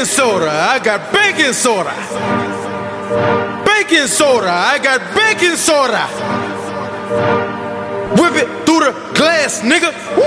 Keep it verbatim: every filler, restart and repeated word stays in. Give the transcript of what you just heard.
Baking soda, I got baking soda. Baking soda, I got baking soda. Whip it through the glass, nigga. Woo!